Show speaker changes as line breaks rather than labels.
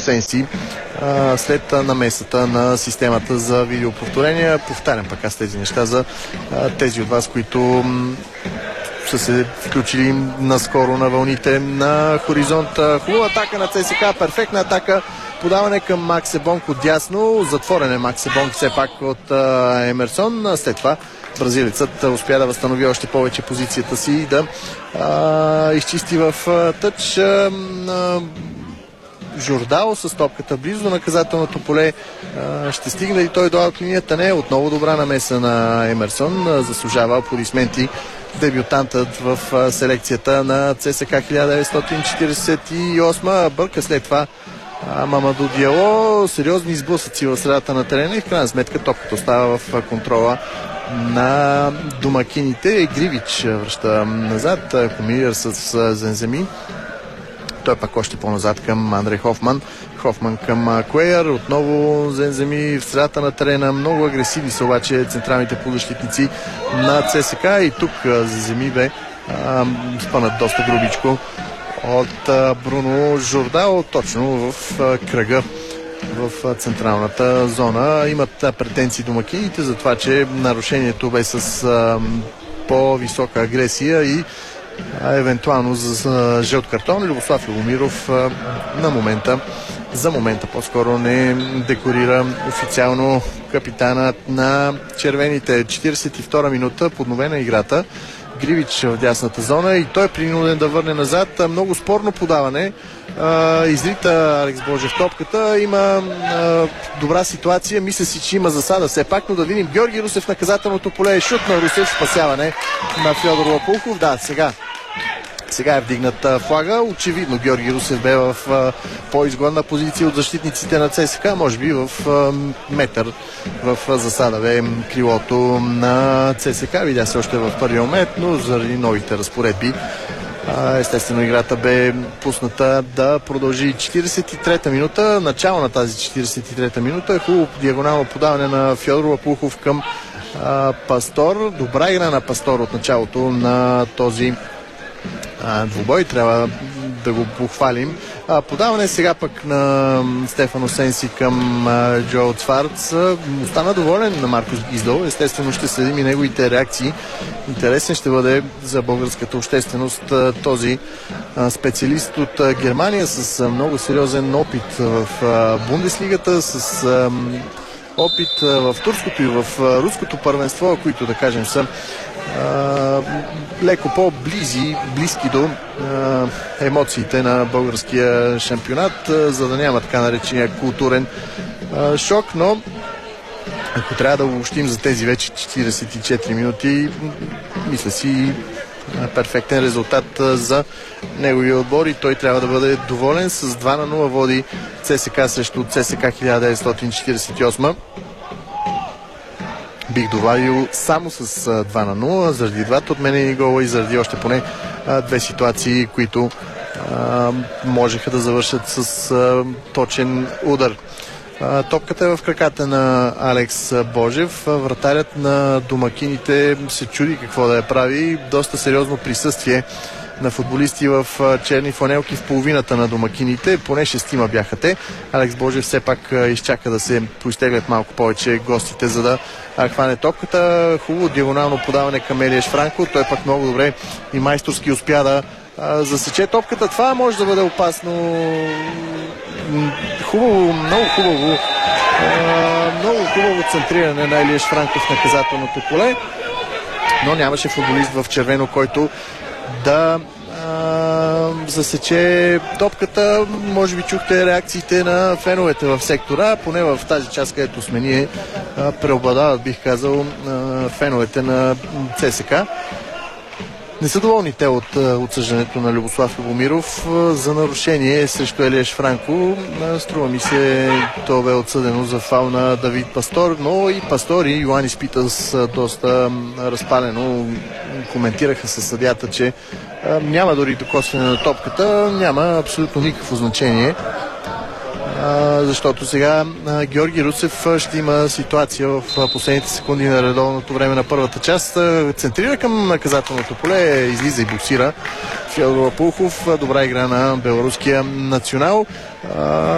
Осенси след намесата на системата за видеоповторения. Повтарям пък аз тези неща за тези от вас, които са се включили наскоро на вълните на Хоризонт. Хубава атака на ЦСКА, перфектна атака, подаване към Максебонг от дясно, затворен е Максебонг все пак от Емерсон. След това бразилецът успя да възстанови още повече позицията си и да изчисти в тъч. Жордао с топката близо до наказателното поле. Ще стигне и той до аутлинията? Не. Отново добра намеса на Емерсон. Заслужава аплодисменти дебютантът в селекцията на ЦСКА 1948. Бърка след това Мамаду Диало. Сериозни изблъсъци в средата на терена и в крайна сметка топката остава в контрола на домакините. Гривич връща назад, комбинира с Зенземи. Той пак още по-назад към Андрей Хофман. Хофман към Куейър. Отново Зенземи в средата на терена. Много агресивни са обаче централните полузащитници на ЦСКА. И тук Зенземи бе спънат доста грубичко от Бруно Жордао. Точно в кръга в централната зона. Имат претенции домакините за това, че нарушението бе с по-висока агресия и евентуално за жълт картон. Любослав Любомиров за момента по-скоро не декорира официално капитанът на червените. 42 минута, подновена играта. Гривич в дясната зона и той е принуден да върне назад. Много спорно подаване. Изрита Алекс Божев топката. Има добра ситуация. Мисля си, че има засада все пак, но да видим Георги Русев наказателното поле. Шут на Русев, спасяване на Фьодор Лапулков. Да, сега е вдигната флага. Очевидно Георги Русев бе в по-изгодна позиция от защитниците на ЦСКА. Може би в метър в засада бе крилото на ЦСКА. Видя се още в първия момент, но заради новите разпоредби естествено играта бе пусната да продължи. 43-та минута, начало на тази 43-та минута. Хубаво диагонално подаване на Фьодор Лапулков към Пастор. Добра игра на Пастор от началото на този двубой. Трябва да го похвалим. Подаване сега пък на Стефан Осенси към Джо Цварц. Остана доволен на Маркос Гиздол. Естествено ще следим и неговите реакции. Интересен ще бъде за българската общественост този специалист от Германия с много сериозен опит в Бундеслигата, с опит в турското и в руското първенство, които да кажем са леко близки до емоциите на българския шампионат, за да няма така наречения културен шок, но ако трябва да обобщим за тези вече 44 минути, мисля си перфектен резултат за неговия отбор и той трябва да бъде доволен. С 2-0 води ЦСКА срещу ЦСКА 1948. Бих добавил само с 2-0, заради двата отменени гола и заради още поне две ситуации, които можеха да завършат с точен удар. Топката е в краката на Алекс Божев. Вратарят на домакините се чуди какво да я прави. Доста сериозно присъствие на футболисти в черни фланелки в половината на домакините. Поне 6 бяха те. Алекс Божев все пак изчака да се поизтеглят малко повече гостите, за да хване топката. Хубаво диагонално подаване към Елиеш Франко. Той пак много добре и майсторски успя да засече топката. Това може да бъде опасно. Много хубаво центриране на Елиеш Франко в наказателното поле, но нямаше футболист в червено, който да засече топката. Може би чухте реакциите на феновете в сектора, поне в тази част, където сме ние, преобладават, бих казал, феновете на ЦСКА. Не са доволни те от отсъждането на Любослав Любомиров за нарушение срещу Елиеш Франко. Струва ми се, то бе отсъдено за фаул на Давид Пастор, но и Пастор и Йоанис Питъс доста разпалено коментираха със съдията, че няма дори докосване на топката, няма абсолютно никакво значение. Защото сега Георги Русев ще има ситуация в последните секунди на редовното време на първата част. Центрира към наказателното поле, излиза и боксира Фьодор Лапулков. Добра игра на беларуския национал.